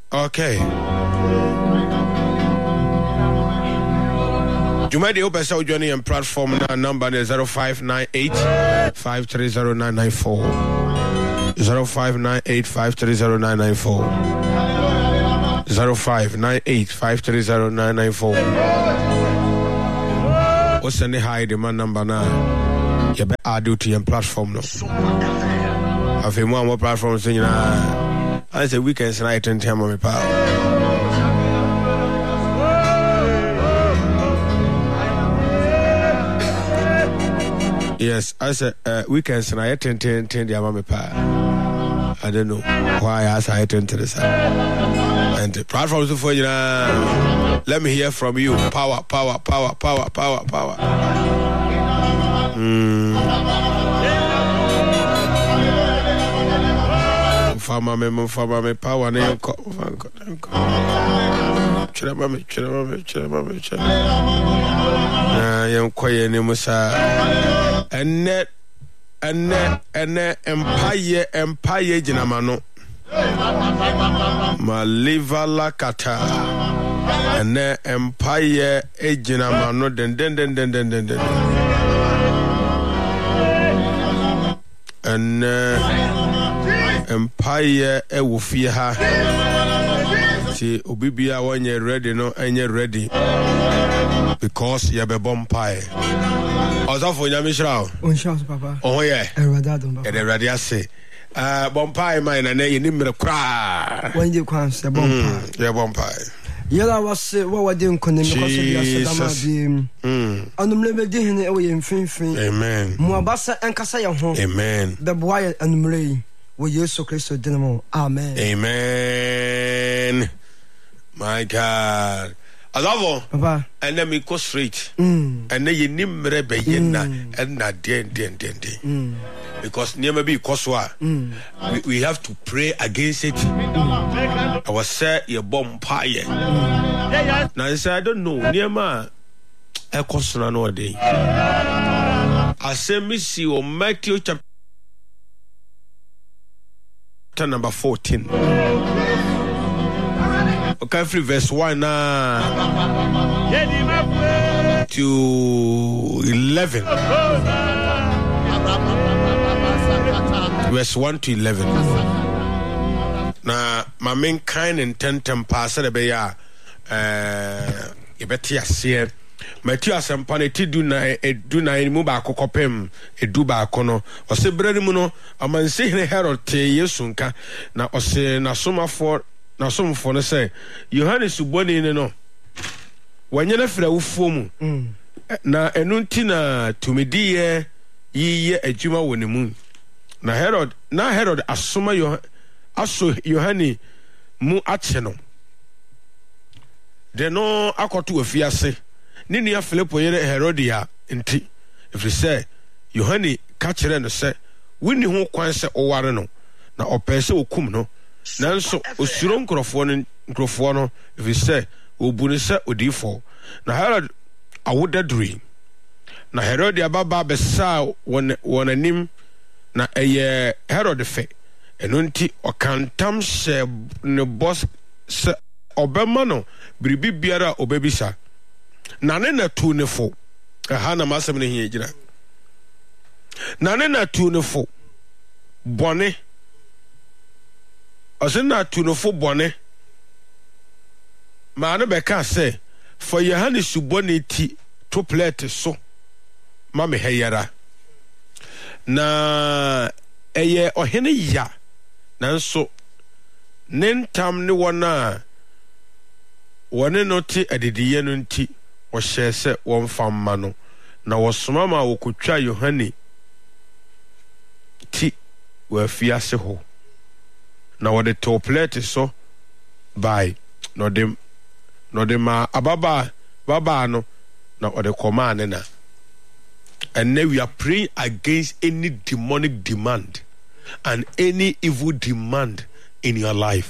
Okay. Jumadi open so journey and platform now number 0598 530994 0598 530994 0598 530994. What's the high demand number now? You better add to your platform no. I feel more platforms saying I say weekends night and time on my power. Yes, I said weekends and I attend the Amami Power. I don't know why I attend to this. And the platforms for you let me hear from you. Power. Fama me power name. Chirabame. Yam quiet Musa. Enne empire jinamano. Maliva la kata. Enne empire jinamano den. Enne empire ewufie ha. See, Obibia when you're ready, no, and you're ready. Because you have a bompire. Also for Yamishra. Papa. Oh, yeah. Eradadum. And the radiasi. Bompire, mine, and you need me to cry. When you can't say bompire. Yeah, bompire. Yella was what we're doing, Jesus. And the Mlebe Din away in Fin. Amen. Muabasa and Kasaya home. Amen. The boy and Mray. We use so Christo Dynamo. Amen. Amen. My God. Alavo. Papa. And then we go straight. And then you nimre beyena and na den. Because never be koswa. We have to pray against it. I was say your bomb pie. Now I say I don't know. Nearma a kosna no day. I say Missy or Matthew chapter number 14. Okay, free verse 1 to 11. Verse 1 to 11. Now, my main kind intent pass the beya. Betia see. Matthew asampane ti do na mu ba kokopem edu ba kono o se brani mu no amanse hene Herod te Yesu nka na o se na somafo no se Yohane suboni ne no wanye na fira wufuo mu na enu nti na tumediye yiye adwuma woni mu na Herod asoma Yohane mu ache no de no akoto afiase Nini ya Philippo yere Herodia nti if say Yohane ka kire no se wini ho kwan se oware no na opese okum no nanso osuro nkrofo no if say obuni se odifo na Herod awodadri na Herodia baba besa wonanim na eye Herod fe eno nti okantam she ne boss se obema no biribi biara obebisa Nane na tu ne fo. Na masem ne hie gira. Nane na tu ne fo. Bone. Ose na tu ne fo bone. Ma no beka se for Yohane subone ti to plate so. Ma me heyara. Na eye ohene ya. Nanso nentam ne wona wone no ti adediye no nti o shese won famma no na wosoma ma wokotwa Yohane ti wa fiase ho na wode to plate so by no dem ma ababa baba no na wode command na. And now we are praying against any demonic demand and any evil demand in your life.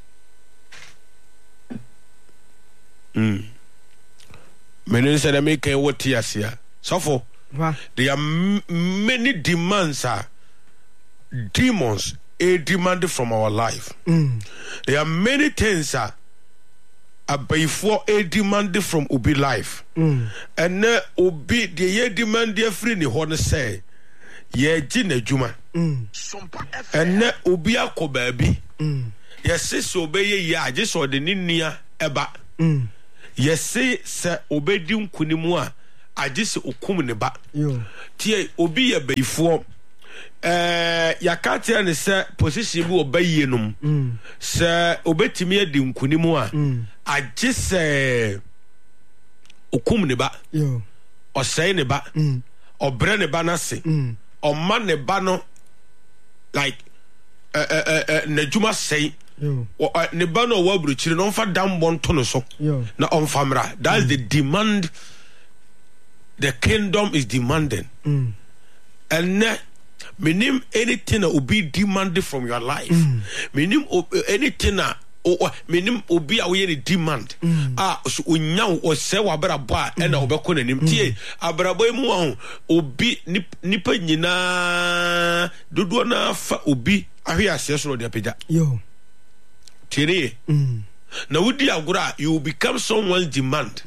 Many said I make a what here. So for there are many demands, demons a demand from our life. There are many things a before a demand from Obi life. And Obi the ye demand the free ni hon say ye jine juma. And Obi ako baby. Yes, so obey ye just or the ninia eba. Yes, say obedi kunimua. I just okum ne ba. Tie obi ye before. Yakati and say position will obey yenum. Sir obetimi adi nkunimu a. I just say okum ne ba. Or say ne ba. Or bre ne ba na se. Or man ne ba no like nejuma say. Ne ba no wa bruchiri no fa dam bon to no so. Na on famra. That's the demand. The kingdom is demanding. And meaning anything that will be demanded from your life. Meaning anything that meaning obi a we demand. So unya o se wa bra ba e na obeko nanim tie abrabo mu ho obi nipa nyina dodo na fa obi ahwe ase so de apega. Tie na wudi agora you will become someone's demand.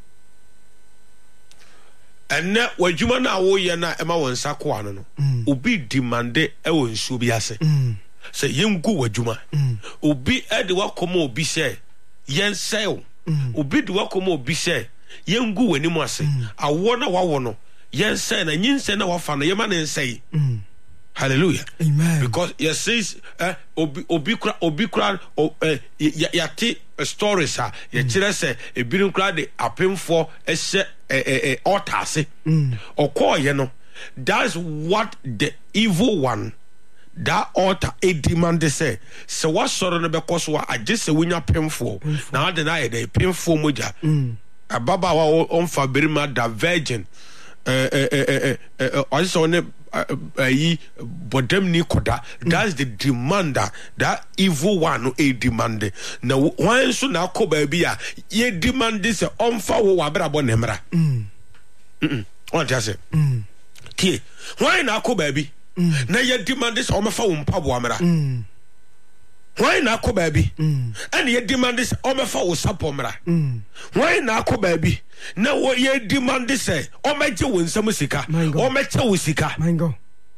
And na wajuma na wo ye na ema won sako ano no obi demande e won nsuo bi ase say yengu wajuma obi e de wakomo obi say yen sell obi de wakomo obi say yengu wani mu ase awo na wawo no yen say na nyinse na wafa no yema na nsay. Hallelujah. Amen. Because yes says obi kra yati stories ha ye kire say ebirin kra de apemfo ehye altar se okoye no. That's what the evil one, that altar a demand say so what sort of because what I just say when you painful now deny the painful moja ababa wa on fa berima da virgin I just on bodem ni koda. That's the demander, that evil one a demand. Now why so na ko baby a ye demand this on fa wo abrabo nemra what just say tie why na ko baby na ye demand this on fa wo mpabo amra why na ko baby and ye demand this on fa wo sapomra why na ko baby na wo ye demand this o meje wo nsam sika o meche wo sika mango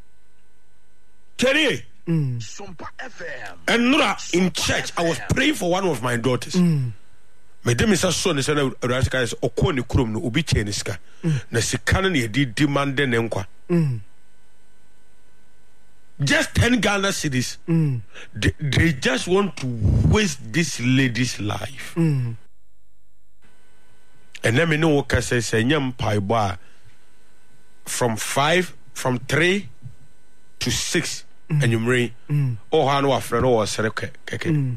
Terry and Nora in church I was praying for one of my daughters. My dem is a son is a rascal is okoni krum no obi cheniska na sika na ye demand nkwa just 10 Ghana cedis. They just want to waste this lady's life. And let me know what I say nyam paiba from 3 to 6 and you marry oh hanu afre no was keke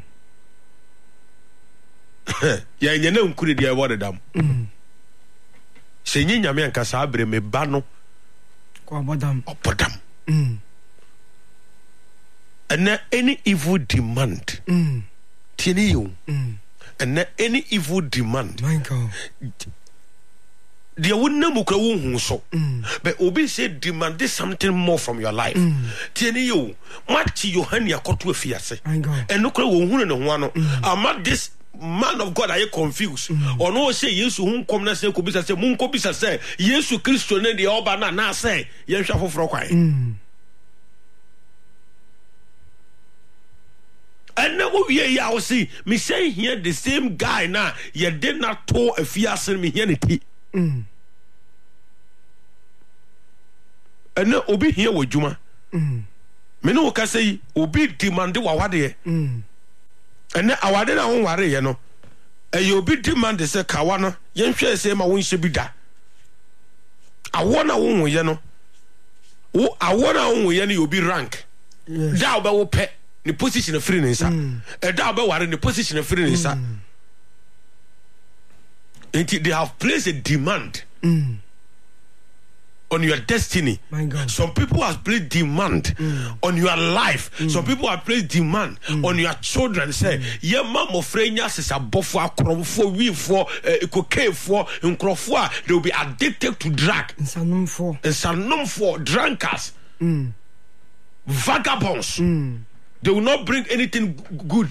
ya nyene nkuri dia wode dam se nyinya me anka sa abre me ba no kwa bodam and any evil demand tini you and any evil demand my God there would never go so but obi say demand something more from your life tini you what you hand your court with fiase and no kra wo hunu ne ho ano am this man of God are you confused or no say yesu hun kom na say ko bisa say mun ko bisa say yesu Kristo ne de oba na say yen hwa foforo kwan and now we are see me say here the same guy now you did not to a fiase me here niti and now obi here with juma me no ka say obi demand wa wade and now awade na won ware ye no e obi demand say kawa no yen hwe say ma won hye bi da awona won ye no wo awona won ye no obi rank da oba wo pe the position of free nsa da oba ware the position of free nsa and they have placed a demand on your destiny. My God. Some people have placed demand on your life. Some people have placed demand on your children. Say, "Ye mama frenya se sabofo akromfo wi for cocaine for nkrofo they will be addicted to drug. Nsanom for drunkards, vagabonds." They will not bring anything good.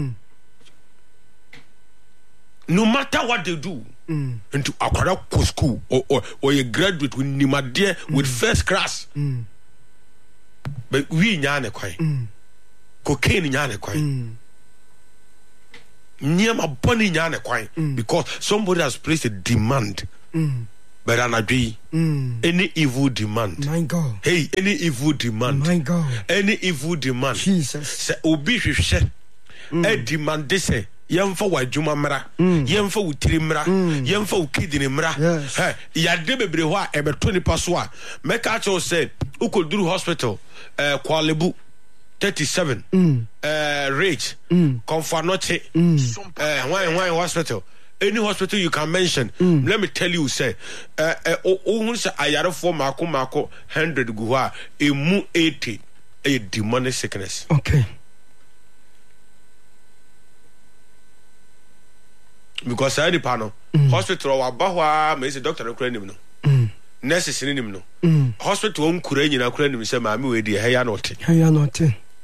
No matter what they do. Into akwara school or a graduate with nimade with first class. But we nyane kwan. Cocaine nyane kwan. Nyama boni nyane kwan. Because somebody has placed a demand. But anadwi any evil demand. My God. Hey, any evil demand. My God. Any evil demand. Jesus. Se obi hwehwe e demand say yemfa wadwuma mra yemfa wutiri mra yemfa ukidini mra hey yade bebre ho a ebeto nipa so a meka cho say ukoduru hospital Kwalebu 37 rage Komfanoche why hospital. Any hospital you can mention, let me tell you, say, say ayare for mako 100 guha, emu 80, a demonic sickness. Okay. Because I panel hospital wa bahwa me say doctor no kura nim no. Nurses ni nim no. Hospital on kura nyina kura nim say ma me we di heya not. Heya not.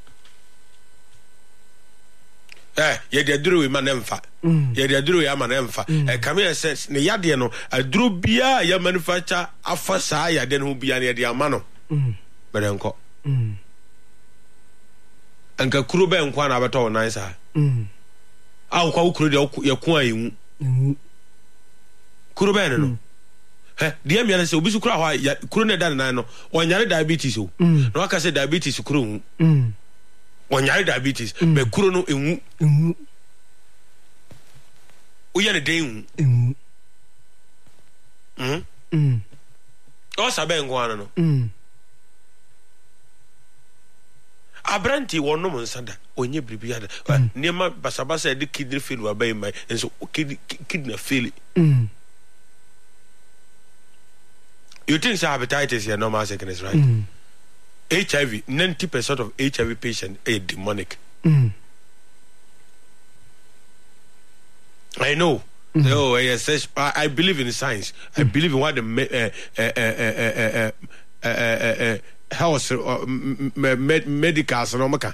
Ye de duru we ma nemfa. Ye de duru ya ma nemfa. Come here says ne yade no aduru bia ya manufacture afa saa yade no bia ne de ama no. Bere nko. Anka kuro be nko na abeto nan sa. Ah kwa ukuro de yakun ayu. Kuro be no. Dia mi se obi su kura ho kuro ne dan nan no. Onyare diabetes o. No aka say diabetes kuro hu. Onyare diabetes be kuro no enwu. Uye ne den hu. O sabe nko an no. Abranti wono mo nsada onye bibia da niema basabasa de kidney failure abai mai enso kidney failure. You think so hepatitis is a normal sickness, right? HIV, 90% of HIV patients are demonic. I know. Oh yes, I believe in science. I believe in what the health medicals and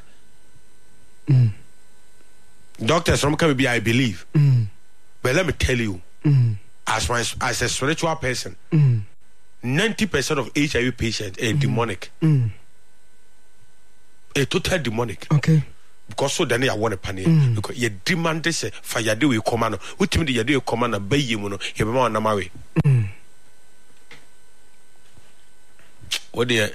doctors maybe I believe. But let me tell you, as a spiritual person, 90% of HIV patients are demonic. A total demonic. Okay. Because so then I want a panic because you demand this fire do we command what me you do command a bay you know you be on my way. What dear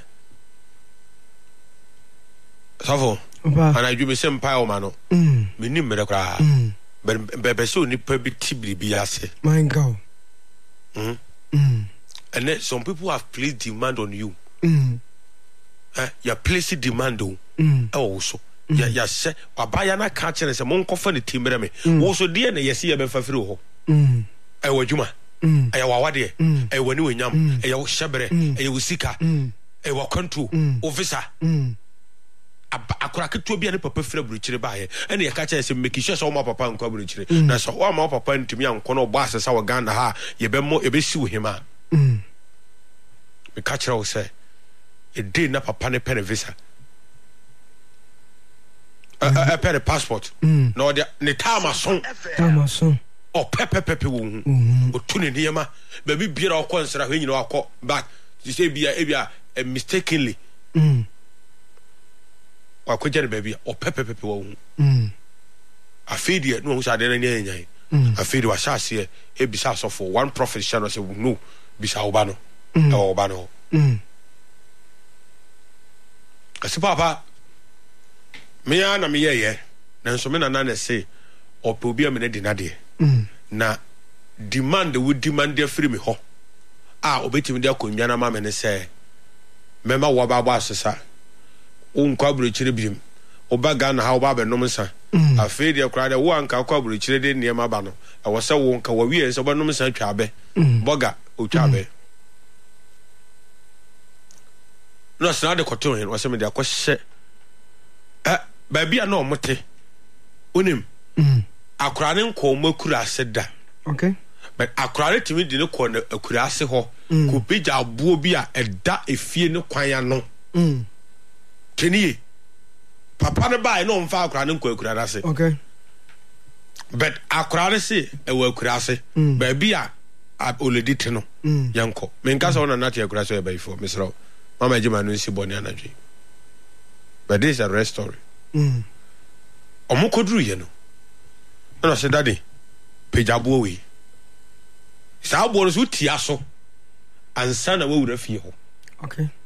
Safo and I do me same pile man me nim me cry but so ni probably be ase my God. And then some people have placed demand on you. You place demand on also. Ya se abaya na ka kire se mon kofa ne timbre me wo so de na yesi ye be fafiri ho e wadwuma e ya wawade e wani wanyam e ya wo hyebere e ya wo sika e wo control officer akora keto bia ne papa fira buruchire baaye ene ye ka kire se make sure so ma papa nkwa buruchire na so wa ma papa ntimi anko no bo asesa wa Ghana ha ye be mo e be si wo hima me ka kire wo se e dey na papa ne pen visa a pen passport no de ne tamason o pepe wo hu o tuni niema ba bi biera o konsera hwe nyina akọ back you say bia mistakenly akọjere ba bia o pepe wo hu afidi no hu sa de na nyan afidi wa shase e bisa so for one prophet channel say no bisa oba no oba no kasi papa me ana me yeye nanso me na say ope obi amene dinade na demand we demand dey free me ho obetimi dey akonwa na ma me ne say mema wo ba ba asesa unkwa buruchire biem oba Ghana ha oba be nom nsa afi dey kra dey wo anka kwa buruchire dey niema ba no e wo se wo nka wo wie se oba nom nsa twa abe boga o twa abe no sana de koto hen wo se me dey akohye ba bia na omote onim akura ne nko makura ase da okay but akura ne timi di ne ko na akura ase ho ko beja abuo bi a eda efie ne kwan ya no teniye papa ne bae no mfa akora ne nkɔ akura ase okay but akora ne se e wa akura ase ba bia oledi te no yanko menka so na nati akura so e bai fo mesro mama ejima no nsi boni anadwe but this is a rest story omo koduru ye no na se daddy pejabo we sa bo no so tia so ansa na wa wura fie ho okay